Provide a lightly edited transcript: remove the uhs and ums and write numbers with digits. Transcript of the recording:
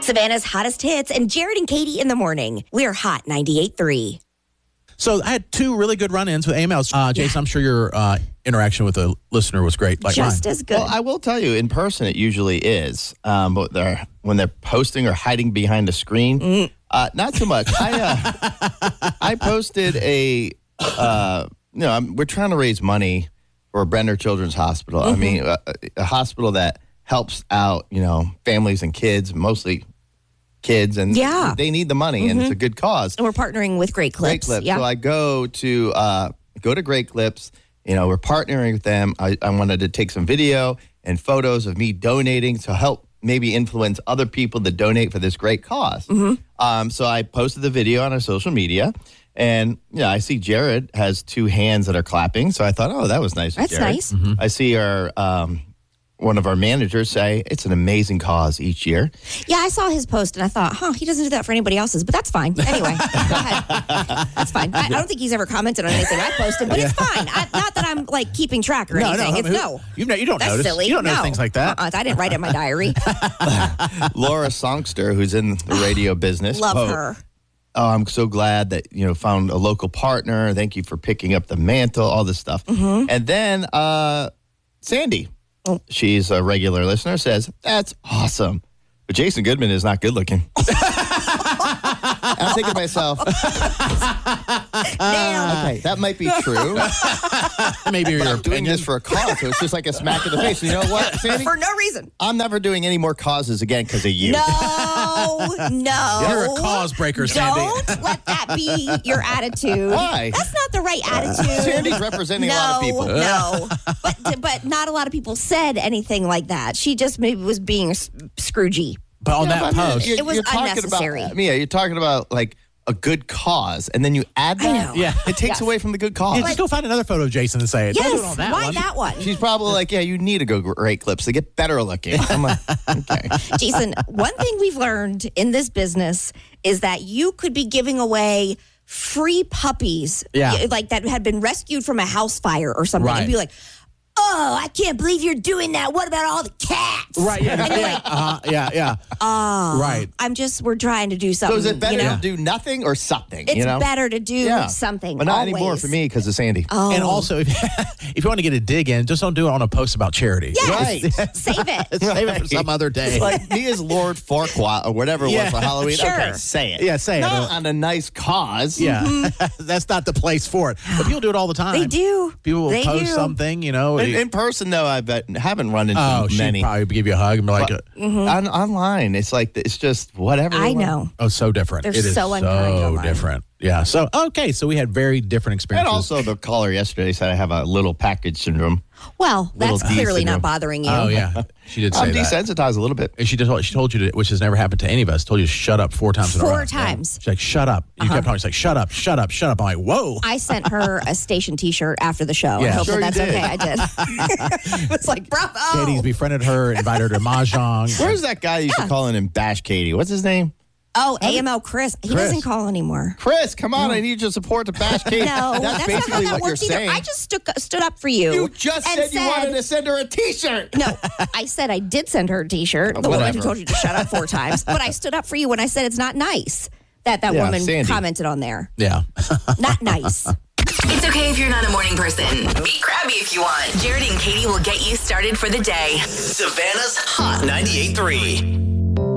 Savannah's hottest hits and Jared and Katie in the morning. We're Hot 98.3. So I had two really good run-ins with AMLs. Jason, I'm sure your interaction with the listener was great. Like Just mine. as good. Well, I will tell you, in person, it usually is. But when they're posting or hiding behind a screen, not so much. I posted we're trying to raise money for Brenner Children's Hospital. I mean, a hospital that helps out, families and kids, mostly kids, and they need the money, and it's a good cause. And we're partnering with Great Clips. Great Clips. Yeah. So I go to Great Clips. We're partnering with them. I wanted to take some video and photos of me donating to help maybe influence other people to donate for this great cause. So I posted the video on our social media, and I see Jared has two hands that are clapping. So I thought, oh, that was nice. That's Jared. nice. I see one of our managers say it's an amazing cause each year. Yeah, I saw his post and I thought, he doesn't do that for anybody else's, but that's fine. Anyway, go ahead. That's fine. I don't think he's ever commented on anything I posted, but it's fine. Not that I'm like keeping track or anything. You don't that's notice. silly. You don't know things like that. I didn't write it in my diary. Laura Songster, who's in the radio business. Love her. Oh, I'm so glad that, found a local partner. Thank you for picking up the mantle, all this stuff. And then Sandy, she's a regular listener, says, that's awesome. But Jason Goodman is not good looking. And I'm thinking to myself, okay, that might be true. Maybe you're doing this for a cause, so it's just like a smack in the face. You know what, Sandy? For no reason. I'm never doing any more causes again because of you. No. You're a cause breaker, Sandy. Don't let that be your attitude. Why? That's not the right attitude. Sandy's representing a lot of people. No, but not a lot of people said anything like that. She just maybe was being Scroogey. But on that post, it was unnecessary. You're talking about like a good cause, and then you add that. I know. Yeah. It takes away from the good cause. just go find another photo of Jason and say it. Don't do it Yes, on that why one. that one? She's probably like, yeah, you need to go Great Clips to get better looking. I'm like, okay. Jason, one thing we've learned in this business is that you could be giving away free puppies, like that had been rescued from a house fire or something, Right. and be like, oh, I can't believe you're doing that. What about all the cats? Right, yeah, And you're like, right. we're trying to do something. So is it better you know? to do nothing or something? It's better to do something. But not always. anymore for me because of Sandy. Oh. And also, if you want to get a dig in, just don't do it on a post about charity. Yes. Right. Save it. Save it for some other day. Like me as Lord Farquaad or whatever it was for Halloween. Sure. Okay, say it. Yeah, say it. Not on a nice cause. Yeah, that's not the place for it. But people do it all the time. They do. People will They post do. something, In person, though, I haven't run into she'd many. probably give you a hug and be like, Online, it's like, it's just whatever. I know. oh, so different. They're It is so unkind online. different. Yeah. So, okay. So we had very different And experiences. also, the caller yesterday said I have a little package syndrome. Well, that's Little clearly not syndrome. bothering you. Oh, yeah. She did say I'm that. desensitized a little bit. And she told you to, which has never happened to any of us, told you to shut up 4 times in a row. 4 times. She's like, shut up. You kept talking. She's like, shut up, shut up, shut up. I'm like, whoa. I sent her a station T-shirt after the show. Yeah. I hope Sure that's you did. okay. I did. It's like, bravo. Katie's befriended her, invited her to Mahjong. Where's that guy you used to call him Bash Katie? What's his name? Oh, AML Chris. He doesn't call anymore. Chris, come on. I need your support to Bash Katie. No, that's not basically how that what you're works either. saying. I just stood up for you. You just and said you wanted to send her a T-shirt. No, I said I did send her a T-shirt. The woman who whatever. told you to shut up 4 times. But I stood up for you when I said it's not nice that Yeah, woman Sandy. commented on there. Yeah. Not nice. It's okay if you're not a morning person. Be crabby if you want. Jared and Katie will get you started for the day. Savannah's Hot 98.3.